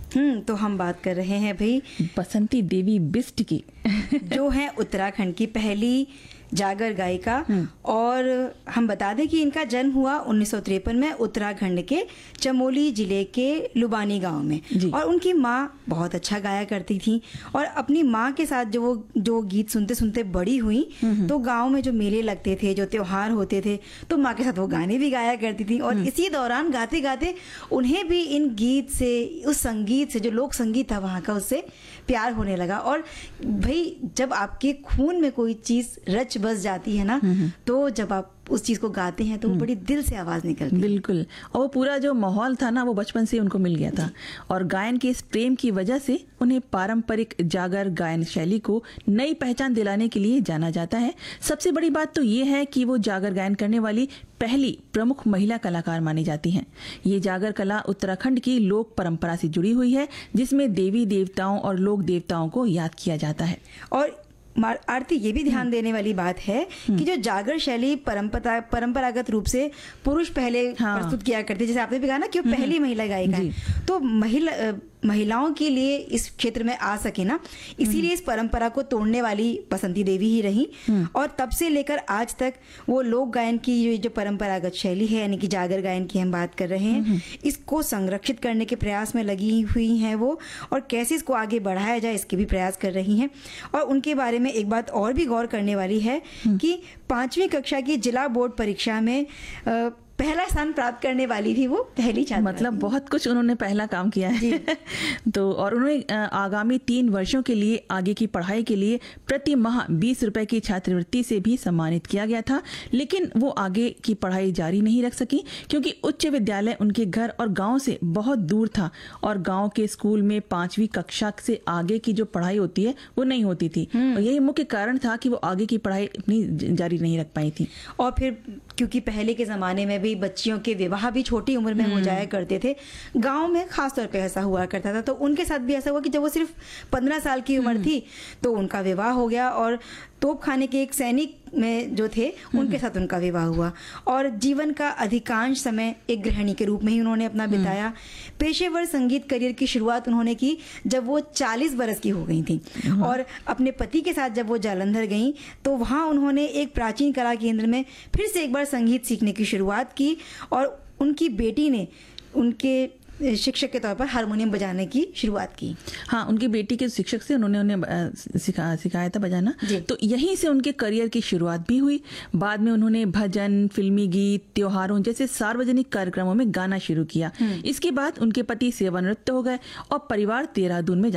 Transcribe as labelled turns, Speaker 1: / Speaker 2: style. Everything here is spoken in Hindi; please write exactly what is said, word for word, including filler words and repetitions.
Speaker 1: हम्म तो हम बात कर रहे हैं भाई
Speaker 2: बसंती देवी बिष्ट की
Speaker 1: जो है उत्तराखंड की पहली जागर गायिका। और हम बता दें कि इनका जन्म हुआ उन्नीस सौ तिरपन में उत्तराखंड के चमोली जिले के लुबानी गांव में। और उनकी माँ बहुत अच्छा गाया करती थी और अपनी माँ के साथ जो वो जो गीत सुनते सुनते बड़ी हुई, तो गांव में जो मेले लगते थे, जो त्योहार होते थे, तो माँ के साथ वो गाने भी गाया करती थी। और इसी दौरान गाते गाते उन्हें भी इन गीत से, उस संगीत से, जो लोक संगीत था वहाँ का, उससे प्यार होने लगा। और भाई जब आपके खून में कोई चीज रच बस जाती है ना, तो जब आप उस चीज को गाते हैं तो वो बड़ी दिल से आवाज निकलती है।
Speaker 2: बिल्कुल। और वो पूरा जो माहौल था ना, वो बचपन से उनको मिल गया था। और गायन के इस प्रेम की वजह से उन्हें पारंपरिक जागर गायन शैली को नई पहचान दिलाने के लिए जाना जाता है। सबसे बड़ी बात तो ये है कि वो जागर गायन करने वाली पहली प्रमुख महिला कलाकार मानी जाती हैं। ये जागर कला उत्तराखंड की लोक परंपरा से जुड़ी हुई है, जिसमें देवी देवताओं और लोक देवताओं को याद किया जाता है।
Speaker 1: और आरती, ये भी ध्यान देने वाली बात है कि जो जागर शैली परंपरा परंपरागत रूप से पुरुष पहले हाँ। प्रस्तुत किया करते, जैसे आपने भी कहा ना कि वो पहली महिला गायिका है, तो महिला महिलाओं के लिए इस क्षेत्र में आ सके ना, इसीलिए इस परंपरा को तोड़ने वाली बसंती देवी ही रही। और तब से लेकर आज तक वो लोक गायन की जो परंपरागत शैली है, यानी कि जागर गायन की हम बात कर रहे हैं, इसको संरक्षित करने के प्रयास में लगी हुई हैं वो, और कैसे इसको आगे बढ़ाया जाए इसके भी प्रयास कर रही हैं। और उनके बारे में एक बात और भी गौर करने वाली है कि पांचवी कक्षा की जिला बोर्ड परीक्षा में आ, पहला स्थान प्राप्त करने वाली थी वो पहली छात्रा।
Speaker 2: मतलब बहुत कुछ उन्होंने पहला काम किया है तो और उन्हें आगामी तीन वर्षों के लिए आगे की पढ़ाई के लिए प्रति माह बीस रुपए की छात्रवृत्ति से भी सम्मानित किया गया था। लेकिन वो आगे की पढ़ाई जारी नहीं रख सकी, क्योंकि उच्च विद्यालय उनके घर और गांव से बहुत दूर था और गांव के स्कूल में पांचवी कक्षा से आगे की जो पढ़ाई होती है वो नहीं होती थी। और यही मुख्य कारण था कि वो आगे की पढ़ाई अपनी जारी नहीं रख पाई थी।
Speaker 1: और फिर क्योंकि पहले के जमाने में भी बच्चियों के विवाह भी छोटी उम्र में हो जाया करते थे, गांव में खास तौर पे ऐसा हुआ करता था, तो उनके साथ भी ऐसा हुआ कि जब वो सिर्फ पंद्रह साल की उम्र थी तो उनका विवाह हो गया और तोप खाने के एक सैनिक में जो थे उनके साथ उनका विवाह हुआ। और जीवन का अधिकांश समय एक गृहिणी के रूप में ही उन्होंने अपना बिताया। पेशेवर संगीत करियर की शुरुआत उन्होंने की जब वो चालीस बरस की हो गई थी। और अपने पति के साथ जब वो जालंधर गईं तो वहाँ उन्होंने एक प्राचीन कला केंद्र में फिर से एक बार संगीत सीखने की शुरुआत की। और उनकी बेटी ने उनके शिक्षक के तौर पर हारमोनियम बजाने की शुरुआत की।
Speaker 2: हाँ, उनकी बेटी के शिक्षक से उन्होंने उन्हें सिखा सिखाया था बजाना, तो यहीं से उनके करियर की शुरुआत भी हुई। बाद में उन्होंने भजन, फिल्मी गीत, त्योहारों जैसे सार्वजनिक कार्यक्रमों में गाना शुरू किया। इसके बाद उनके पति सेवानिवृत्त हो गए और परिवार देहरादून में